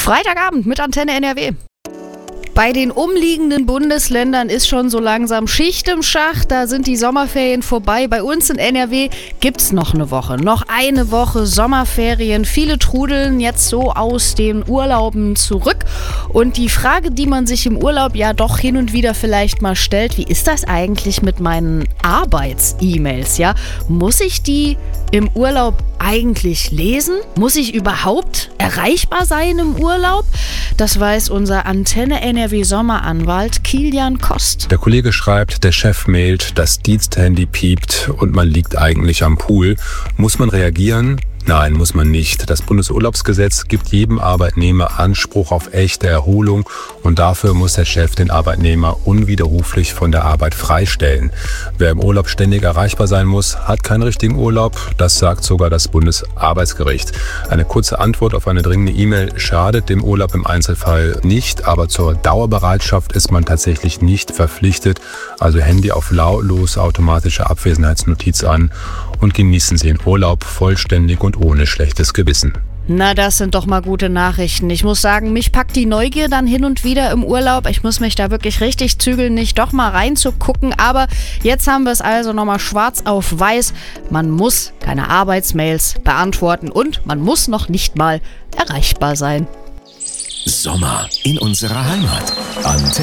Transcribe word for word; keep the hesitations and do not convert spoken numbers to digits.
Freitagabend mit Antenne N R W. Bei den umliegenden Bundesländern ist schon so langsam Schicht im Schacht. Da sind die Sommerferien vorbei. Bei uns in N R W gibt's noch eine Woche. Noch eine Woche Sommerferien. Viele trudeln jetzt so aus den Urlauben zurück. Und die Frage, die man sich im Urlaub ja doch hin und wieder vielleicht mal stellt, wie ist das eigentlich mit meinen Arbeits-E-Mails? Ja? Muss ich die im Urlaub eigentlich lesen? Muss ich überhaupt erreichbar sein im Urlaub? Das weiß unser Antenne N R W Sommeranwalt Kilian Kost. Der Kollege schreibt, der Chef mailt, das Diensthandy piept und man liegt eigentlich am Pool. Muss man reagieren? Nein, muss man nicht. Das Bundesurlaubsgesetz gibt jedem Arbeitnehmer Anspruch auf echte Erholung und dafür muss der Chef den Arbeitnehmer unwiderruflich von der Arbeit freistellen. Wer im Urlaub ständig erreichbar sein muss, hat keinen richtigen Urlaub. Das sagt sogar das Bundesarbeitsgericht. Eine kurze Antwort auf eine dringende E-Mail schadet dem Urlaub im Einzelfall nicht, aber zur Dauerbereitschaft ist man tatsächlich nicht verpflichtet. Also Handy auf lautlos, automatische Abwesenheitsnotiz an und genießen Sie den Urlaub vollständig und ohne schlechtes Gewissen. Na, das sind doch mal gute Nachrichten. Ich muss sagen, mich packt die Neugier dann hin und wieder im Urlaub. Ich muss mich da wirklich richtig zügeln, nicht doch mal reinzugucken. Aber jetzt haben wir es also nochmal schwarz auf weiß. Man muss keine Arbeitsmails beantworten und man muss noch nicht mal erreichbar sein. Sommer in unserer Heimat. Antenne